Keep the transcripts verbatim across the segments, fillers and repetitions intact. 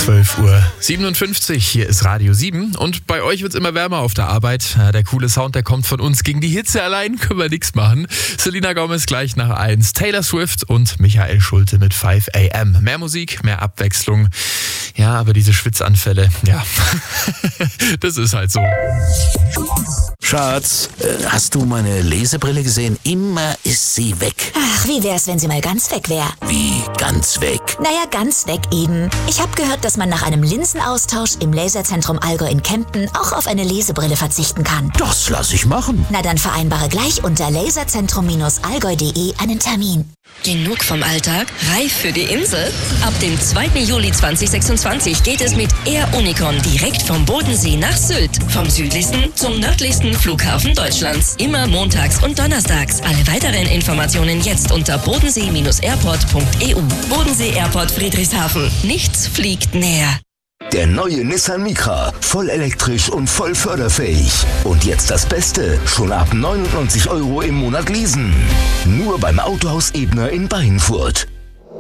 zwölf Uhr siebenundfünfzig, hier ist Radio sieben und bei euch wird's immer wärmer auf der Arbeit. Ja, der coole Sound, der kommt von uns. Gegen die Hitze allein können wir nichts machen. Selena Gomez gleich nach eins, Taylor Swift und Michael Schulte mit fünf a m. Mehr Musik, mehr Abwechslung. Ja, aber diese Schwitzanfälle, ja, das ist halt so. Schatz, äh, hast du meine Lesebrille gesehen? Immer ist sie weg. Ach, wie wär's, wenn sie mal ganz weg wäre? Wie ganz weg? Naja, ganz weg eben. Ich habe gehört, dass man nach einem Linsenaustausch im Laserzentrum Allgäu in Kempten auch auf eine Lesebrille verzichten kann. Das lass ich machen. Na dann vereinbare gleich unter laserzentrum allgäu punkt de einen Termin. Genug vom Alltag? Reif für die Insel? Ab dem zweiten Juli zweitausendsechsundzwanzig geht es mit Air Unicon direkt vom Bodensee nach Sylt. Vom südlichsten zum nördlichsten Flughafen Deutschlands. Immer montags und donnerstags. Alle weiteren Informationen jetzt unter bodensee airport punkt e u. Bodensee Airport Friedrichshafen. Nichts fliegt näher. Der neue Nissan Micra, voll elektrisch und voll förderfähig. Und jetzt das Beste, schon ab neunundneunzig Euro im Monat leasen. Nur beim Autohaus Ebner in Beinfurt.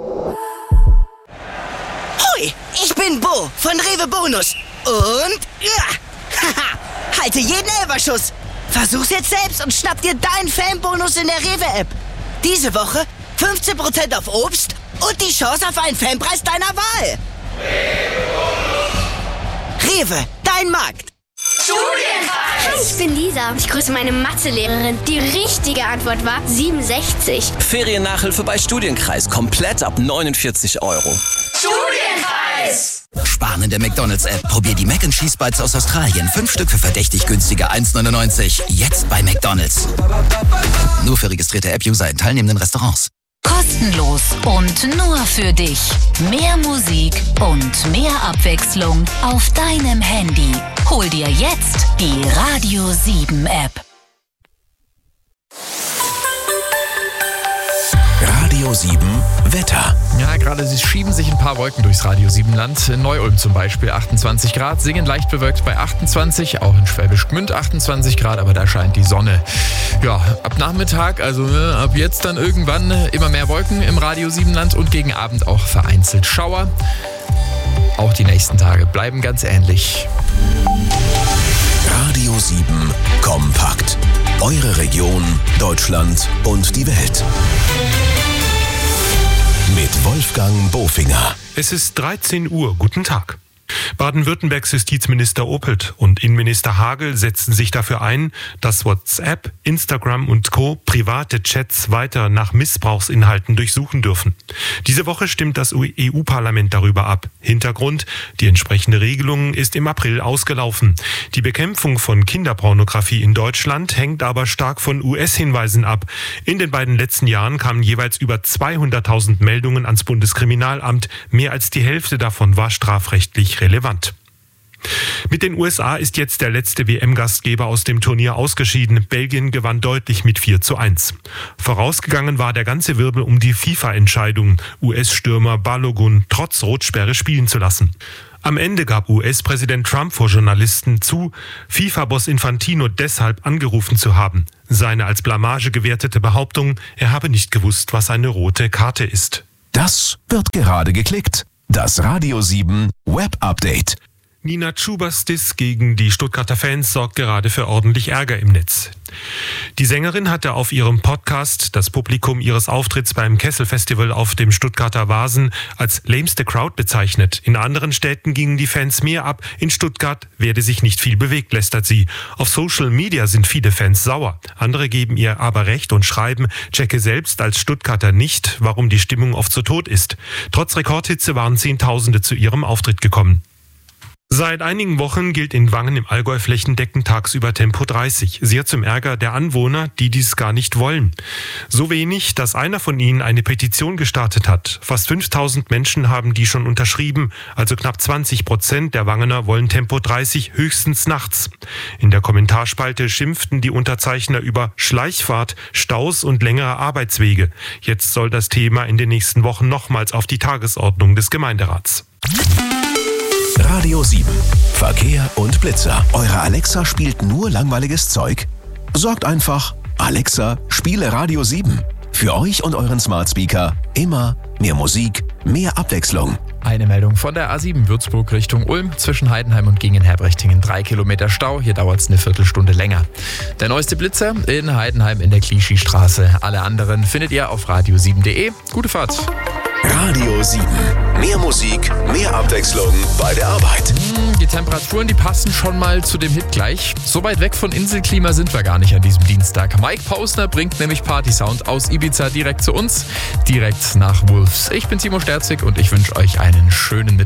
Hoi, ich bin Bo von Rewe Bonus. Und ja, haha, halte jeden Elberschuss. Versuch's jetzt selbst und schnapp dir deinen Fanbonus in der Rewe-App. Diese Woche fünfzehn Prozent auf Obst und die Chance auf einen Fanpreis deiner Wahl. Rewe, dein Markt. Studienreif! Hi, ich bin Lisa. Ich grüße meine Mathelehrerin. Die richtige Antwort war siebenundsechzig. Feriennachhilfe bei Studienkreis. Komplett ab neunundvierzig Euro. Studienreif! Sparen in der McDonald's-App. Probier die Mac and Cheese Bites aus Australien. Fünf Stück für verdächtig günstige eins neunundneunzig. Jetzt bei McDonald's. Nur für registrierte App-User in teilnehmenden Restaurants. Kostenlos und nur für dich. Mehr Musik und mehr Abwechslung auf deinem Handy. Hol dir jetzt die Radio sieben App. Radio sieben Wetter. Ja, gerade sie schieben sich ein paar Wolken durchs Radio sieben Land. In Neu-Ulm zum Beispiel achtundzwanzig Grad, Singen leicht bewölkt bei achtundzwanzig, auch in Schwäbisch Gmünd achtundzwanzig Grad, aber da scheint die Sonne. Ja, ab Nachmittag, also ne, ab jetzt dann irgendwann immer mehr Wolken im Radio sieben Land und gegen Abend auch vereinzelt Schauer. Auch die nächsten Tage bleiben ganz ähnlich. Radio sieben kompakt. Eure Region, Deutschland und die Welt. Mit Wolfgang Bofinger. Es ist dreizehn Uhr. Guten Tag. Baden-Württembergs Justizminister Opelt und Innenminister Hagel setzen sich dafür ein, dass WhatsApp, Instagram und Co. private Chats weiter nach Missbrauchsinhalten durchsuchen dürfen. Diese Woche stimmt das E U-Parlament darüber ab. Hintergrund: die entsprechende Regelung ist im April ausgelaufen. Die Bekämpfung von Kinderpornografie in Deutschland hängt aber stark von U S-Hinweisen ab. In den beiden letzten Jahren kamen jeweils über zweihunderttausend Meldungen ans Bundeskriminalamt. Mehr als die Hälfte davon war strafrechtlich relevant. Mit den U S A ist jetzt der letzte W M-Gastgeber aus dem Turnier ausgeschieden. Belgien gewann deutlich mit vier zu eins. Vorausgegangen war der ganze Wirbel um die FIFA-Entscheidung, U S-Stürmer Balogun trotz Rotsperre spielen zu lassen. Am Ende gab U S-Präsident Trump vor Journalisten zu, FIFA-Boss Infantino deshalb angerufen zu haben. Seine als Blamage gewertete Behauptung, er habe nicht gewusst, was eine rote Karte ist. Das wird gerade geklickt. Das Radio sieben Web-Update. Nina Schubers Diss gegen die Stuttgarter Fans sorgt gerade für ordentlich Ärger im Netz. Die Sängerin hatte auf ihrem Podcast das Publikum ihres Auftritts beim Kessel-Festival auf dem Stuttgarter Vasen als lämste Crowd bezeichnet. In anderen Städten gingen die Fans mehr ab. In Stuttgart werde sich nicht viel bewegt, lästert sie. Auf Social Media sind viele Fans sauer. Andere geben ihr aber recht und schreiben, checke selbst als Stuttgarter nicht, warum die Stimmung oft so tot ist. Trotz Rekordhitze waren Zehntausende zu ihrem Auftritt gekommen. Seit einigen Wochen gilt in Wangen im Allgäu flächendeckend tagsüber Tempo dreißig. Sehr zum Ärger der Anwohner, die dies gar nicht wollen. So wenig, dass einer von ihnen eine Petition gestartet hat. Fast fünftausend Menschen haben die schon unterschrieben, also knapp zwanzig Prozent der Wangener wollen Tempo dreißig höchstens nachts. In der Kommentarspalte schimpften die Unterzeichner über Schleichfahrt, Staus und längere Arbeitswege. Jetzt soll das Thema in den nächsten Wochen nochmals auf die Tagesordnung des Gemeinderats. Radio sieben. Verkehr und Blitzer. Eure Alexa spielt nur langweiliges Zeug? Sorgt einfach, Alexa, spiele Radio sieben. Für euch und euren Smart Speaker immer mehr Musik, mehr Abwechslung. Eine Meldung von der A sieben Würzburg Richtung Ulm. Zwischen Heidenheim und Gingen-Herbrechtingen drei Kilometer Stau. Hier dauert es eine Viertelstunde länger. Der neueste Blitzer in Heidenheim in der Clichy-Straße. Alle anderen findet ihr auf radio sieben punkt de. Gute Fahrt. Radio sieben. Mehr Musik, mehr Abwechslung bei der Arbeit. Die Temperaturen, die passen schon mal zu dem Hit gleich. So weit weg von Inselklima sind wir gar nicht an diesem Dienstag. Mike Posner bringt nämlich Party-Sound aus Ibiza direkt zu uns, direkt nach Wolves. Ich bin Timo Sterzig und ich wünsche euch einen schönen Mittag.